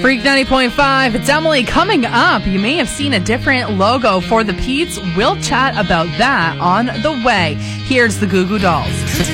Freak 90.5, it's Emily. Coming up, you may have seen a different logo for the Pete's. We'll chat about that on the way. Here's the Goo Goo Dolls.